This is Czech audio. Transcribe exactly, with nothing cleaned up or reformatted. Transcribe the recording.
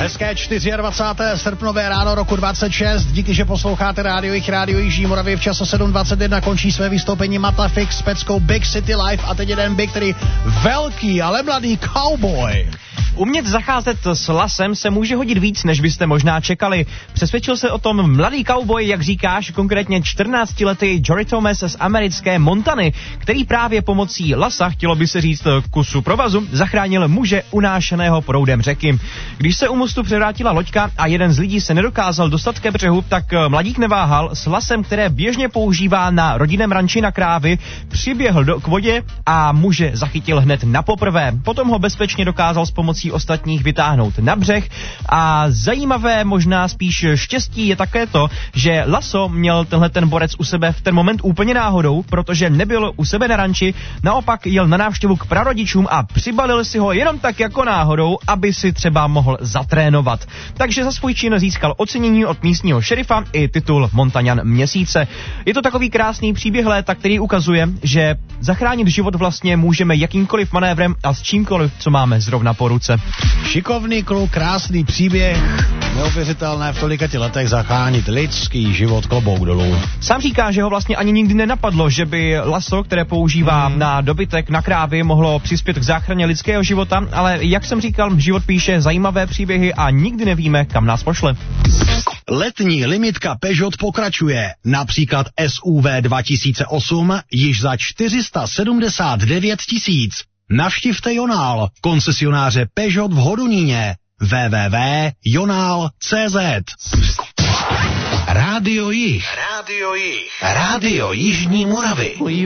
Hezké dvacátého čtvrtého srpnové ráno roku dvacet šest. Díky, že posloucháte rádio Jich, rádio Jižní Moravě. V čase sedm dvacet jedna končí své vystoupení Matafix s peckou Big City Life a teď jeden Big, který velký, ale mladý cowboy. Umět zacházet s lasem se může hodit víc, než byste možná čekali. Přesvědčil se o tom mladý cowboy, jak říkáš, konkrétně čtrnáctiletý Jory Thomas z americké Montany, který právě pomocí lasa, chtělo by se říct kusu provazu, zachránil muže unášeného proudem řeky. Když se u mostu převrátila loďka a jeden z lidí se nedokázal dostat ke břehu, tak mladík neváhal, s lasem, které běžně používá na rodinném ranči na krávy, přiběhl do, k vodě a muže zachytil hned na poprvé. Potom ho bezpečně dokázal s pomocí ostatních vytáhnout na břeh a zajímavé, možná spíš štěstí je také to, že Lasso měl tenhle ten borec u sebe v ten moment úplně náhodou, protože nebyl u sebe na ranči, naopak jel na návštěvu k prarodičům a přibalil si ho jenom tak jako náhodou, aby si třeba mohl zatrénovat. Takže za svůj čin získal ocenění od místního šerifa i titul Montaňan měsíce. Je to takový krásný příběh léta, který ukazuje, že zachránit život vlastně můžeme jakýmkoliv manévrem a s čímkoliv, co máme zrovna po ruce. Šikovný kluk, krásný příběh, neuvěřitelné v tolika ti letech zachránit lidský život, klobouk dolů. Sám říká, že ho vlastně ani nikdy nenapadlo, že by laso, které používá hmm. na dobytek, na krávy, mohlo přispět k záchraně lidského života, ale jak jsem říkal, život píše zajímavé příběhy a nikdy nevíme, kam nás pošle. Letní limitka Peugeot pokračuje. Například S U V dva tisíce osm již za čtyři sta sedmdesát devět tisíc. Navštivte Jonál, koncesionáře Peugeot v Hodoníně. w w w tečka jonál tečka cé zet. Rádio Jich. Rádio Jich. Rádio Jižní Moravy.